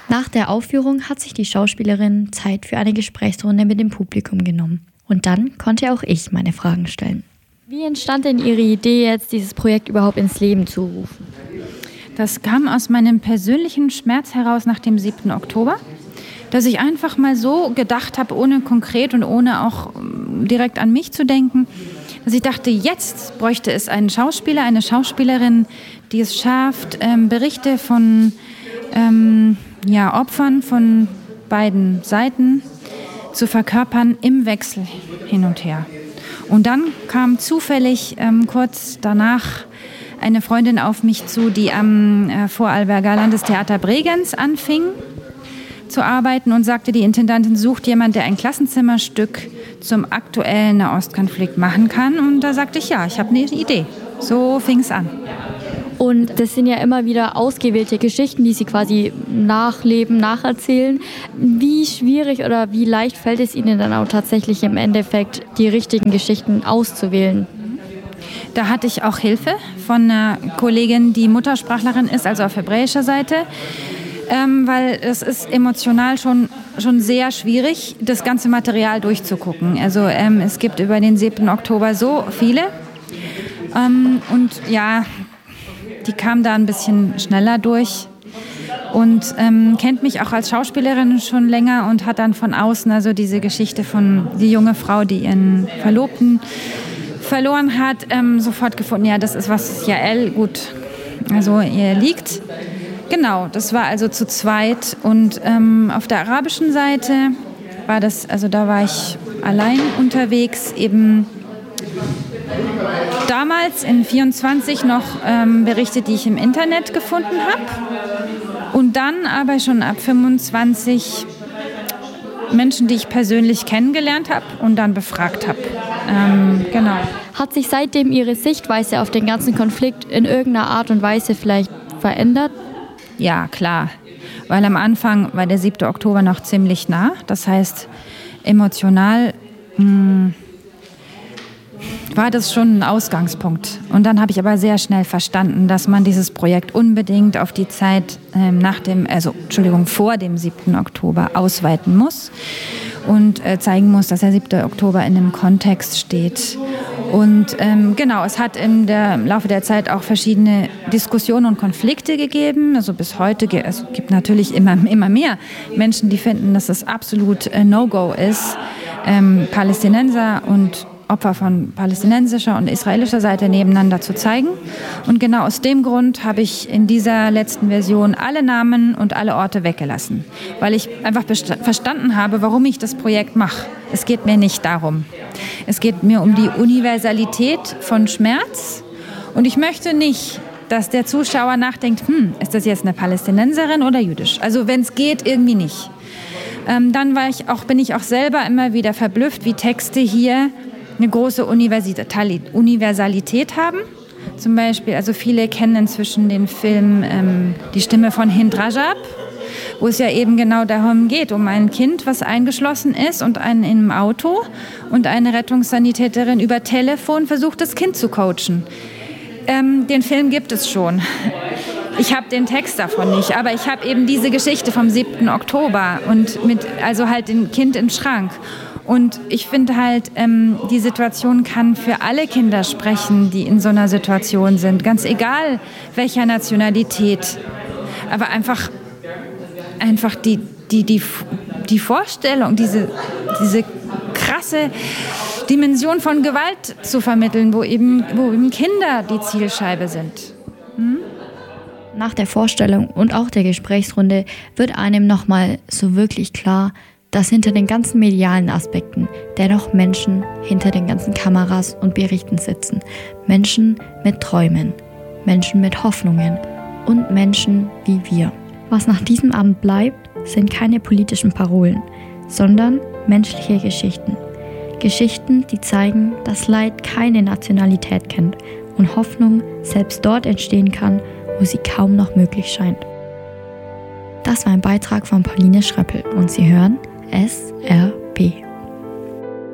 Nach der Aufführung hat sich die Schauspielerin Zeit für eine Gesprächsrunde mit dem Publikum genommen. Und dann konnte auch ich meine Fragen stellen. Wie entstand denn Ihre Idee, jetzt dieses Projekt überhaupt ins Leben zu rufen? Das kam aus meinem persönlichen Schmerz heraus nach dem 7. Oktober, dass ich einfach mal so gedacht habe, ohne konkret und ohne auch direkt an mich zu denken, dass ich dachte, jetzt bräuchte es einen Schauspieler, eine Schauspielerin, die es schafft, Berichte von Opfern von beiden Seiten zu verkörpern im Wechsel hin und her. Und dann kam zufällig kurz danach eine Freundin auf mich zu, die am Vorarlberger Landestheater Bregenz anfing zu arbeiten und sagte, die Intendantin sucht jemanden, der ein Klassenzimmerstück zum aktuellen Nahostkonflikt machen kann. Und da sagte ich, ja, ich habe eine Idee. So fing es an. Und das sind ja immer wieder ausgewählte Geschichten, die Sie quasi nachleben, nacherzählen. Wie schwierig oder wie leicht fällt es Ihnen dann auch tatsächlich im Endeffekt, die richtigen Geschichten auszuwählen? Da hatte ich auch Hilfe von einer Kollegin, die Muttersprachlerin ist, also auf hebräischer Seite, weil es ist emotional schon sehr schwierig, das ganze Material durchzugucken. Also es gibt über den 7. Oktober so viele und ja, die kam da ein bisschen schneller durch und kennt mich auch als Schauspielerin schon länger und hat dann von außen also diese Geschichte von die junge Frau, die ihren Verlobten verloren hat, sofort gefunden, ja, das ist was Jael gut, also ihr liegt. Genau, das war also zu zweit und auf der arabischen Seite war das, also da war ich allein unterwegs, eben damals in 24 noch Berichte, die ich im Internet gefunden habe und dann aber schon ab 25 Menschen, die ich persönlich kennengelernt habe und dann befragt habe. Genau. Hat sich seitdem Ihre Sichtweise auf den ganzen Konflikt in irgendeiner Art und Weise vielleicht verändert? Ja, klar. Weil am Anfang war der 7. Oktober noch ziemlich nah. Das heißt, emotional war das schon ein Ausgangspunkt. Und dann habe ich aber sehr schnell verstanden, dass man dieses Projekt unbedingt auf die Zeit vor dem 7. Oktober ausweiten muss und zeigen muss, dass der 7. Oktober in einem Kontext steht. Und genau, es hat im Laufe der Zeit auch verschiedene Diskussionen und Konflikte gegeben. Also bis heute es gibt natürlich immer mehr Menschen, die finden, dass es absolut No-Go ist, Palästinenser und Opfer von palästinensischer und israelischer Seite nebeneinander zu zeigen. Und genau aus dem Grund habe ich in dieser letzten Version alle Namen und alle Orte weggelassen, weil ich einfach verstanden habe, warum ich das Projekt mache. Es geht mir nicht darum. Es geht mir um die Universalität von Schmerz und ich möchte nicht, dass der Zuschauer nachdenkt, ist das jetzt eine Palästinenserin oder jüdisch? Also wenn es geht, irgendwie nicht. Dann bin ich auch selber immer wieder verblüfft, wie Texte hier eine große Universalität haben. Zum Beispiel, also viele kennen inzwischen den Film Die Stimme von Hind Rajab, wo es ja eben genau darum geht, um ein Kind, was eingeschlossen ist und in einem Auto und eine Rettungssanitäterin über Telefon versucht, das Kind zu coachen. Den Film gibt es schon. Ich habe den Text davon nicht, aber ich habe eben diese Geschichte vom 7. Oktober und also halt dem Kind im Schrank. Und ich finde halt, die Situation kann für alle Kinder sprechen, die in so einer Situation sind, ganz egal welcher Nationalität. Aber einfach die Vorstellung, diese krasse Dimension von Gewalt zu vermitteln, wo eben Kinder die Zielscheibe sind. Nach der Vorstellung und auch der Gesprächsrunde wird einem nochmal so wirklich klar, dass hinter den ganzen medialen Aspekten dennoch Menschen hinter den ganzen Kameras und Berichten sitzen. Menschen mit Träumen, Menschen mit Hoffnungen und Menschen wie wir. Was nach diesem Abend bleibt, sind keine politischen Parolen, sondern menschliche Geschichten. Geschichten, die zeigen, dass Leid keine Nationalität kennt und Hoffnung selbst dort entstehen kann, wo sie kaum noch möglich scheint. Das war ein Beitrag von Pauline Schröppel und Sie hören SRB.